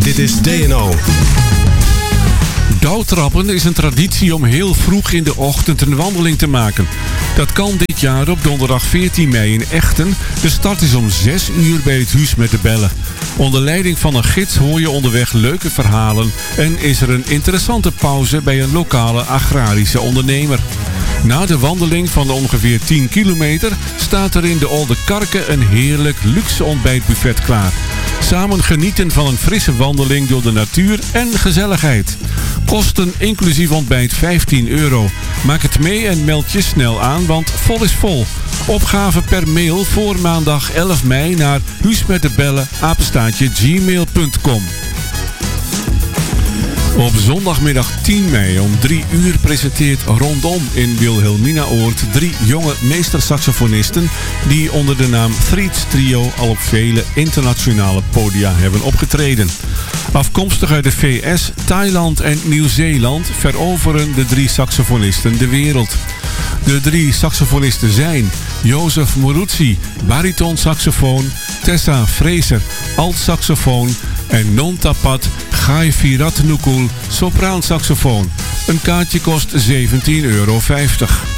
Dit is DNO. Dauwtrappen is een traditie om heel vroeg in de ochtend een wandeling te maken. Dat kan dit jaar op donderdag 14 mei in Echten. De start is om 6 uur bij het Huus met de Bellen. Onder leiding van een gids hoor je onderweg leuke verhalen en is er een interessante pauze bij een lokale agrarische ondernemer. Na de wandeling van ongeveer 10 kilometer staat er in de Olde Karke een heerlijk luxe ontbijtbuffet klaar. Samen genieten van een frisse wandeling door de natuur en gezelligheid. Kosten inclusief ontbijt €15. Maak het mee en meld je snel aan, want vol is vol. Opgave per mail voor maandag 11 mei naar huusmetdebellen@gmail.com. Op zondagmiddag 10 mei om 3 uur presenteert Rondom in Wilhelminaoord 3 jonge meestersaxofonisten die onder de naam Threads Trio al op vele internationale podia hebben opgetreden. Afkomstig uit de VS, Thailand en Nieuw-Zeeland veroveren de 3 saxofonisten de wereld. De 3 saxofonisten zijn Jozef Moruzzi, baritonsaxofoon, Tessa Fraser, altsaxofoon en Nontapat Ghai-Viratnukul, sopraansaxofoon. Een kaartje kost €17,50.